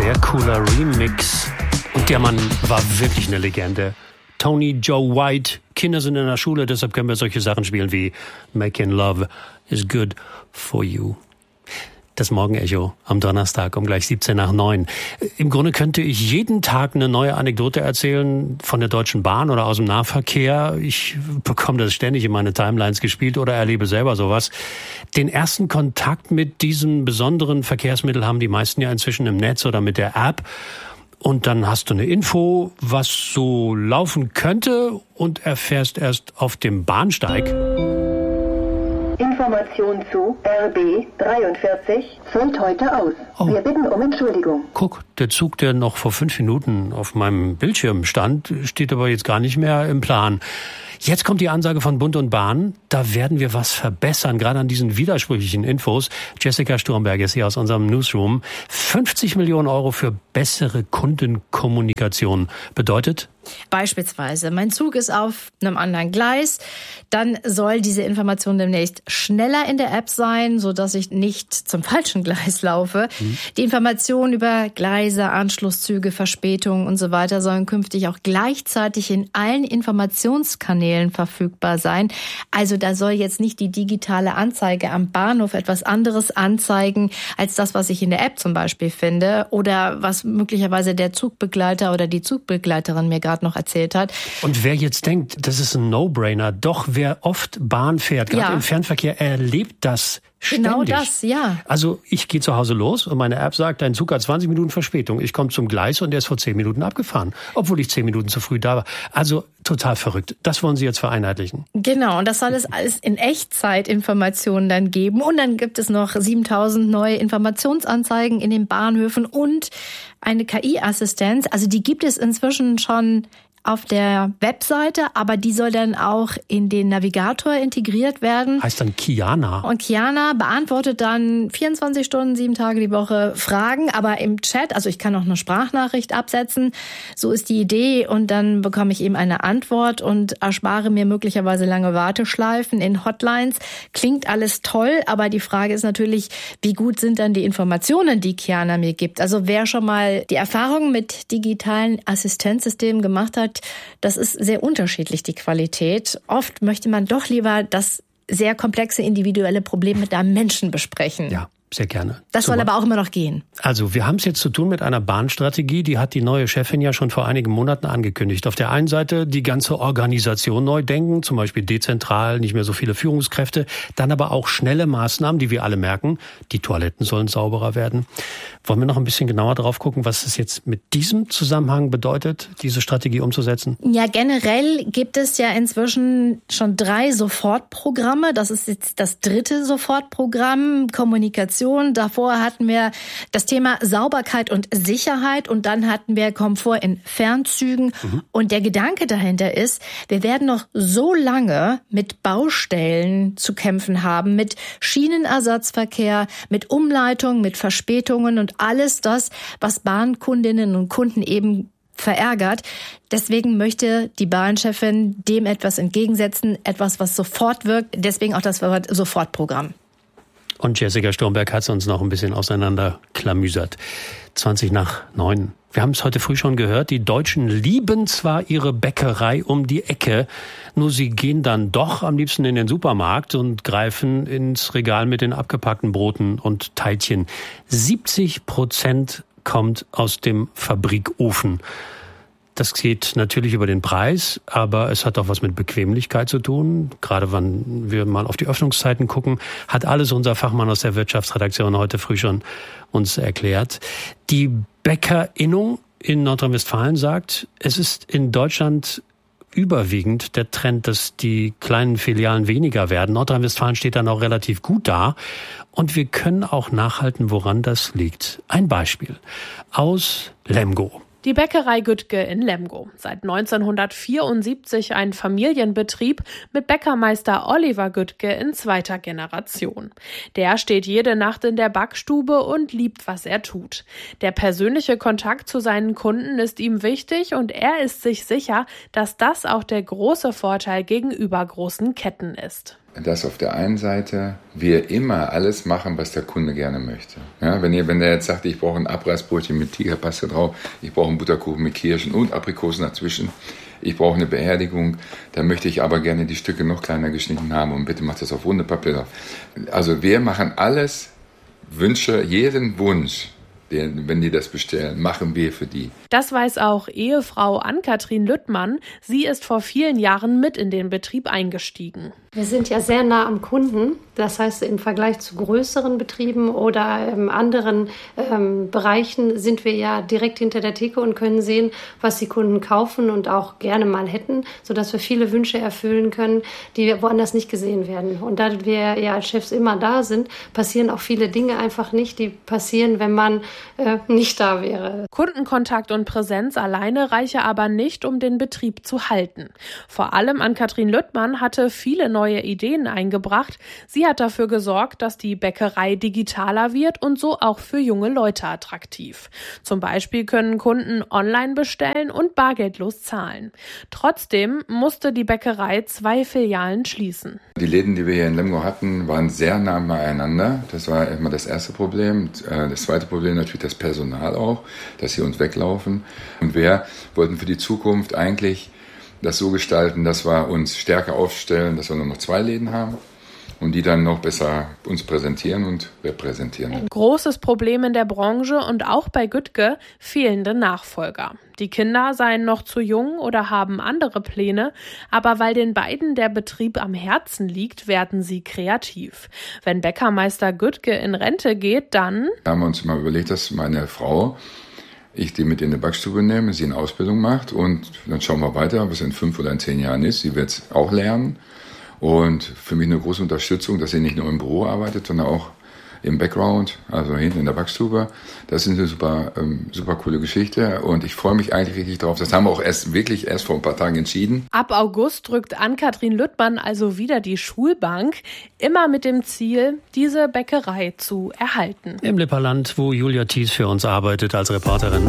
sehr cooler Remix. Und der Mann war wirklich eine Legende. Tony Joe White. Kinder sind in der Schule, deshalb können wir solche Sachen spielen wie Making Love is good for you. Das Morgenecho am Donnerstag um gleich 7:17. Im Grunde könnte ich jeden Tag eine neue Anekdote erzählen von der Deutschen Bahn oder aus dem Nahverkehr. Ich bekomme das ständig in meine Timelines gespielt oder erlebe selber sowas. Den ersten Kontakt mit diesem besonderen Verkehrsmittel haben die meisten ja inzwischen im Netz oder mit der App. Und dann hast du eine Info, was so laufen könnte und erfährst erst auf dem Bahnsteig. Information zu RB 43 fällt heute aus. Oh. Wir bitten um Entschuldigung. Guck, der Zug, der noch vor 5 Minuten auf meinem Bildschirm stand, steht aber jetzt gar nicht mehr im Plan. Jetzt kommt die Ansage von Bund und Bahn. Da werden wir was verbessern, gerade an diesen widersprüchlichen Infos. Jessica Sturmberg ist hier aus unserem Newsroom. 50 Millionen Euro für bessere Kundenkommunikation bedeutet? Beispielsweise, mein Zug ist auf einem anderen Gleis, dann soll diese Information demnächst schneller in der App sein, sodass ich nicht zum falschen Gleis laufe. Die Informationen über Gleise, Anschlusszüge, Verspätungen und so weiter sollen künftig auch gleichzeitig in allen Informationskanälen verfügbar sein. Also da soll jetzt nicht die digitale Anzeige am Bahnhof etwas anderes anzeigen, als das, was ich in der App zum Beispiel finde oder was möglicherweise der Zugbegleiter oder die Zugbegleiterin mir gerade noch erzählt hat. Und wer jetzt denkt, das ist ein No-Brainer, doch wer oft Bahn fährt, gerade im Fernverkehr, erlebt das ständig. Genau das, ja. Also ich gehe zu Hause los und meine App sagt, dein Zug hat 20 Minuten Verspätung. Ich komme zum Gleis und der ist vor 10 Minuten abgefahren, obwohl ich 10 Minuten zu früh da war. Also total verrückt. Das wollen Sie jetzt vereinheitlichen. Genau, und das soll es alles in Echtzeitinformationen dann geben. Und dann gibt es noch 7000 neue Informationsanzeigen in den Bahnhöfen und eine KI-Assistenz. Also die gibt es inzwischen schon auf der Webseite, aber die soll dann auch in den Navigator integriert werden. Heißt dann Kiana. Und Kiana beantwortet dann 24 Stunden, 7 Tage die Woche Fragen, aber im Chat, also ich kann auch eine Sprachnachricht absetzen, so ist die Idee und dann bekomme ich eben eine Antwort und erspare mir möglicherweise lange Warteschleifen in Hotlines. Klingt alles toll, aber die Frage ist natürlich, wie gut sind dann die Informationen, die Kiana mir gibt? Also wer schon mal die Erfahrung mit digitalen Assistenzsystemen gemacht hat, das ist sehr unterschiedlich, die Qualität. Oft möchte man doch lieber das sehr komplexe individuelle Problem mit einem Menschen besprechen. Ja, sehr gerne. Das soll aber auch immer noch gehen. Also wir haben es jetzt zu tun mit einer Bahnstrategie, die hat die neue Chefin ja schon vor einigen Monaten angekündigt. Auf der einen Seite die ganze Organisation neu denken, zum Beispiel dezentral, nicht mehr so viele Führungskräfte, dann aber auch schnelle Maßnahmen, die wir alle merken. Die Toiletten sollen sauberer werden. Wollen wir noch ein bisschen genauer drauf gucken, was es jetzt mit diesem Zusammenhang bedeutet, diese Strategie umzusetzen? Ja, generell gibt es ja inzwischen schon 3 Sofortprogramme. Das ist jetzt das 3. Sofortprogramm, Kommunikation. Davor hatten wir das Thema Sauberkeit und Sicherheit und dann hatten wir Komfort in Fernzügen. Und der Gedanke dahinter ist, wir werden noch so lange mit Baustellen zu kämpfen haben, mit Schienenersatzverkehr, mit Umleitung, mit Verspätungen und alles das, was Bahnkundinnen und Kunden eben verärgert. Deswegen möchte die Bahnchefin dem etwas entgegensetzen, etwas, was sofort wirkt. Deswegen auch das Sofortprogramm. Und Jessica Sturmberg hat es uns noch ein bisschen auseinanderklamüsert. 8:20. Wir haben es heute früh schon gehört, die Deutschen lieben zwar ihre Bäckerei um die Ecke, nur sie gehen dann doch am liebsten in den Supermarkt und greifen ins Regal mit den abgepackten Broten und Teilchen. 70% kommt aus dem Fabrikofen. Das geht natürlich über den Preis, aber es hat auch was mit Bequemlichkeit zu tun. Gerade wenn wir mal auf die Öffnungszeiten gucken, hat alles unser Fachmann aus der Wirtschaftsredaktion heute früh schon uns erklärt. Die Bäckerinnung in Nordrhein-Westfalen sagt, es ist in Deutschland überwiegend der Trend, dass die kleinen Filialen weniger werden. Nordrhein-Westfalen steht dann auch relativ gut da. Und wir können auch nachhalten, woran das liegt. Ein Beispiel aus Lemgo. Die Bäckerei Güttke in Lemgo. Seit 1974 ein Familienbetrieb mit Bäckermeister Oliver Güttke in 2. Generation. Der steht jede Nacht in der Backstube und liebt, was er tut. Der persönliche Kontakt zu seinen Kunden ist ihm wichtig und er ist sich sicher, dass das auch der große Vorteil gegenüber großen Ketten ist. dass auf der einen Seite wir immer alles machen, was der Kunde gerne möchte. Ja, wenn der jetzt sagt, ich brauche ein Abreißbrötchen mit Tigerpaste drauf, ich brauche einen Butterkuchen mit Kirschen und Aprikosen dazwischen, ich brauche eine Beerdigung, dann möchte ich aber gerne die Stücke noch kleiner geschnitten haben und bitte macht das auf Wundepapier drauf. Also wir machen alles, Wünsche, jeden Wunsch, wenn die das bestellen, machen wir für die. Das weiß auch Ehefrau Ann-Kathrin Lüttmann. Sie ist vor vielen Jahren mit in den Betrieb eingestiegen. Wir sind ja sehr nah am Kunden. Das heißt, im Vergleich zu größeren Betrieben oder anderen Bereichen sind wir ja direkt hinter der Theke und können sehen, was die Kunden kaufen und auch gerne mal hätten, sodass wir viele Wünsche erfüllen können, die woanders nicht gesehen werden. Und da wir ja als Chefs immer da sind, passieren auch viele Dinge einfach nicht, die passieren, wenn man nicht da wäre. Kundenkontakt und Präsenz alleine reiche aber nicht, um den Betrieb zu halten. Vor allem Ann-Kathrin Lüttmann hatte viele neue Ideen eingebracht. Sie hat dafür gesorgt, dass die Bäckerei digitaler wird und so auch für junge Leute attraktiv. Zum Beispiel können Kunden online bestellen und bargeldlos zahlen. Trotzdem musste die Bäckerei 2 Filialen schließen. Die Läden, die wir hier in Lemgo hatten, waren sehr nah beieinander. Das war immer das erste Problem. Das zweite Problem natürlich das Personal auch, dass sie uns weglaufen. Und wir wollten für die Zukunft eigentlich das so gestalten, dass wir uns stärker aufstellen, dass wir nur noch 2 Läden haben und die dann noch besser uns präsentieren und repräsentieren. Ein großes Problem in der Branche und auch bei Güttke, fehlende Nachfolger. Die Kinder seien noch zu jung oder haben andere Pläne, aber weil den beiden der Betrieb am Herzen liegt, werden sie kreativ. Wenn Bäckermeister Güttke in Rente geht, dann haben wir uns mal überlegt, dass meine Frau, ich die mit in die Backstube nehme, sie eine Ausbildung macht und dann schauen wir weiter, was in 5 oder in 10 Jahren ist. Sie wird es auch lernen und für mich eine große Unterstützung, dass sie nicht nur im Büro arbeitet, sondern auch im Background, also hinten in der Backstube. Das ist eine super coole Geschichte und ich freue mich eigentlich richtig drauf. Das haben wir auch erst vor ein paar Tagen entschieden. Ab August drückt Ann-Kathrin Lüttmann also wieder die Schulbank, immer mit dem Ziel, diese Bäckerei zu erhalten. Im Lipperland, wo Julia Thies für uns arbeitet als Reporterin.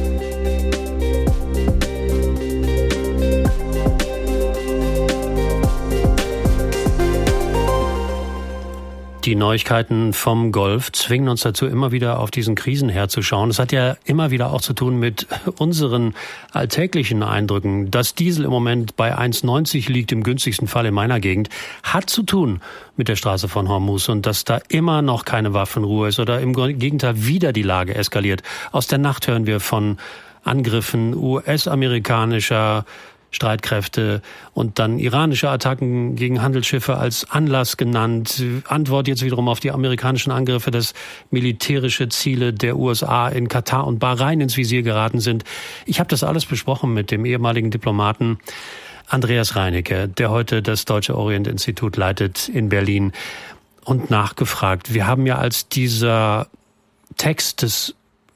Die Neuigkeiten vom Golf zwingen uns dazu, immer wieder auf diesen Krisenherd zu schauen. Das hat ja immer wieder auch zu tun mit unseren alltäglichen Eindrücken. Dass Diesel im Moment bei 1,90 liegt, im günstigsten Fall in meiner Gegend, hat zu tun mit der Straße von Hormuz und dass da immer noch keine Waffenruhe ist oder im Gegenteil wieder die Lage eskaliert. Aus der Nacht hören wir von Angriffen US-amerikanischer Streitkräfte und dann iranische Attacken gegen Handelsschiffe als Anlass genannt. Antwort jetzt wiederum auf die amerikanischen Angriffe, dass militärische Ziele der USA in Katar und Bahrain ins Visier geraten sind. Ich habe das alles besprochen mit dem ehemaligen Diplomaten Andreas Reinecke, der heute das Deutsche Orient-Institut leitet in Berlin, und nachgefragt. Wir haben ja, als dieser Text des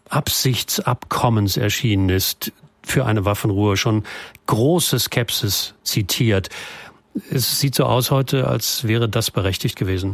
Absichtsabkommens erschienen ist, für eine Waffenruhe schon große Skepsis zitiert. Es sieht so aus heute, als wäre das berechtigt gewesen.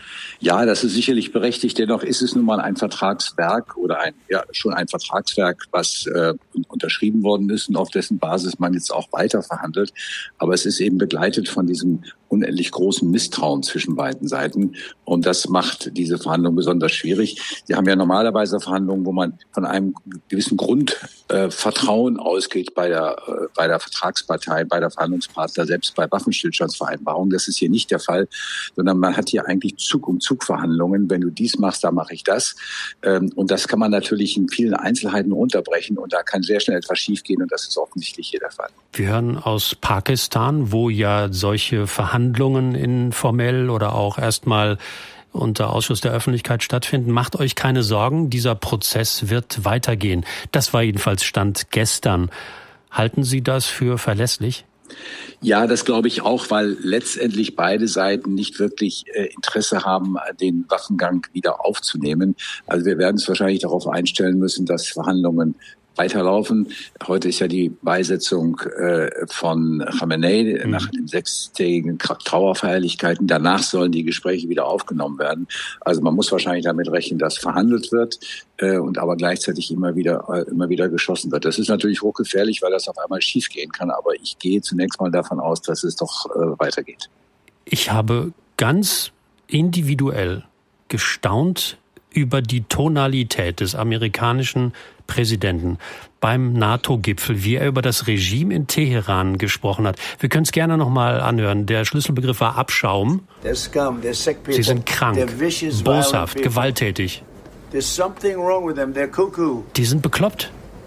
Ja, das ist sicherlich berechtigt. Dennoch ist es nun mal ein Vertragswerk oder schon ein Vertragswerk, was unterschrieben worden ist und auf dessen Basis man jetzt auch weiter verhandelt. Aber es ist eben begleitet von diesem unendlich großen Misstrauen zwischen beiden Seiten. Und das macht diese Verhandlung besonders schwierig. Sie haben ja normalerweise Verhandlungen, wo man von einem gewissen Grundvertrauen ausgeht bei der Vertragspartei, bei der Verhandlungspartner, selbst bei Waffenstillstandsvereinbarungen. Das ist hier nicht der Fall, sondern man hat hier eigentlich Zug um Zug Verhandlungen. Wenn du dies machst, dann mache ich das. Und das kann man natürlich in vielen Einzelheiten runterbrechen und da kann sehr schnell etwas schiefgehen und das ist offensichtlich hier der Fall. Wir hören aus Pakistan, wo ja solche Verhandlungen informell oder auch erstmal unter Ausschuss der Öffentlichkeit stattfinden. Macht euch keine Sorgen, dieser Prozess wird weitergehen. Das war jedenfalls Stand gestern. Halten Sie das für verlässlich? Ja, das glaube ich auch, weil letztendlich beide Seiten nicht wirklich Interesse haben, den Waffengang wieder aufzunehmen. Also wir werden es wahrscheinlich darauf einstellen müssen, dass Verhandlungen weiterlaufen. Heute ist ja die Beisetzung von Khamenei nach den 6-tägigen Trauerfeierlichkeiten. Danach sollen die Gespräche wieder aufgenommen werden. Also man muss wahrscheinlich damit rechnen, dass verhandelt wird und aber gleichzeitig immer wieder geschossen wird. Das ist natürlich hochgefährlich, weil das auf einmal schiefgehen kann. Aber ich gehe zunächst mal davon aus, dass es doch weitergeht. Ich habe ganz individuell gestaunt über die Tonalität des amerikanischen Präsidenten beim NATO-Gipfel, wie er über das Regime in Teheran gesprochen hat. Wir können es gerne noch mal anhören. Der Schlüsselbegriff war Abschaum. Sie sind krank, boshaft, gewalttätig. Die sind bekloppt.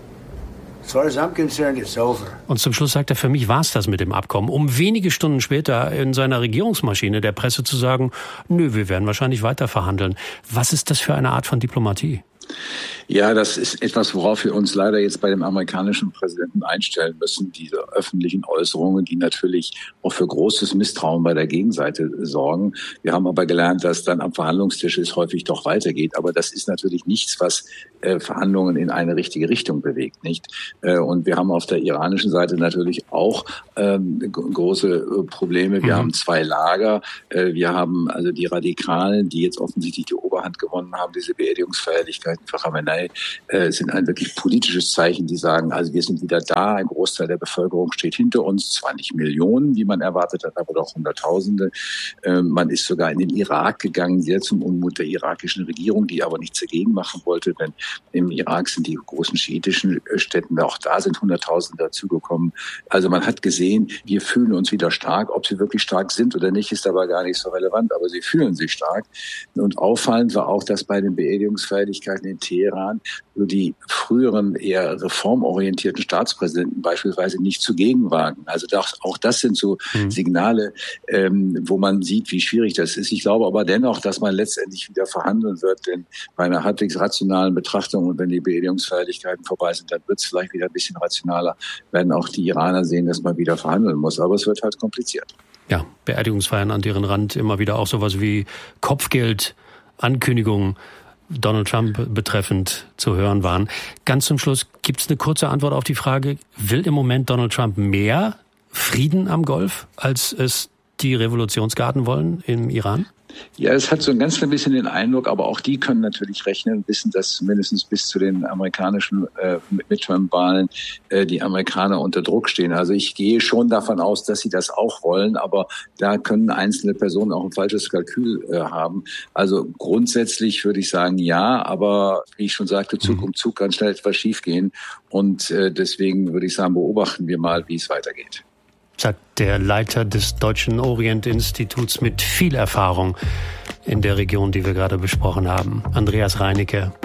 Und zum Schluss sagt er, für mich war es das mit dem Abkommen. Um wenige Stunden später in seiner Regierungsmaschine der Presse zu sagen, nö, wir werden wahrscheinlich weiter verhandeln. Was ist das für eine Art von Diplomatie? Ja, das ist etwas, worauf wir uns leider jetzt bei dem amerikanischen Präsidenten einstellen müssen. Diese öffentlichen Äußerungen, die natürlich auch für großes Misstrauen bei der Gegenseite sorgen. Wir haben aber gelernt, dass dann am Verhandlungstisch es häufig doch weitergeht. Aber das ist natürlich nichts, was Verhandlungen in eine richtige Richtung bewegt, nicht? Und wir haben auf der iranischen Seite natürlich auch große Probleme. Wir haben zwei Lager. Wir haben also die Radikalen, die jetzt offensichtlich die Oberhand gewonnen haben, diese Beerdigungsfeierlichkeiten für Khamenei, sind ein wirklich politisches Zeichen, die sagen, also wir sind wieder da, ein Großteil der Bevölkerung steht hinter uns, zwar nicht Millionen, wie man erwartet hat, aber doch Hunderttausende. Man ist sogar in den Irak gegangen, sehr zum Unmut der irakischen Regierung, die aber nichts dagegen machen wollte, denn im Irak sind die großen schiitischen Städte, auch da sind Hunderttausende dazugekommen. Also man hat gesehen, wir fühlen uns wieder stark. Ob sie wirklich stark sind oder nicht, ist aber gar nicht so relevant, aber sie fühlen sich stark. Und auffallend war auch, dass bei den Beerdigungsfeierlichkeiten in Teheran die früheren eher reformorientierten Staatspräsidenten beispielsweise nicht zugegen waren. Also auch das sind so Signale, wo man sieht, wie schwierig das ist. Ich glaube aber dennoch, dass man letztendlich wieder verhandeln wird, denn bei einer halbwegs rationalen Betrachtung und wenn die Beerdigungsfeierlichkeiten vorbei sind, dann wird es vielleicht wieder ein bisschen rationaler, werden auch die Iraner sehen, dass man wieder verhandeln muss. Aber es wird halt kompliziert. Ja, Beerdigungsfeiern an deren Rand immer wieder auch sowas wie Kopfgeld, Ankündigungen Donald Trump betreffend zu hören waren. Ganz zum Schluss gibt es eine kurze Antwort auf die Frage, will im Moment Donald Trump mehr Frieden am Golf, als es die Revolutionsgarden wollen im Iran? Ja, es hat so ein ganz bisschen den Eindruck, aber auch die können natürlich rechnen und wissen, dass mindestens bis zu den amerikanischen Midterm-Wahlen die Amerikaner unter Druck stehen. Also ich gehe schon davon aus, dass sie das auch wollen, aber da können einzelne Personen auch ein falsches Kalkül haben. Also grundsätzlich würde ich sagen, ja, aber wie ich schon sagte, Zug um Zug kann schnell etwas schiefgehen und deswegen würde ich sagen, beobachten wir mal, wie es weitergeht. Sagt der Leiter des Deutschen Orient-Instituts mit viel Erfahrung in der Region, die wir gerade besprochen haben, Andreas Reinecke.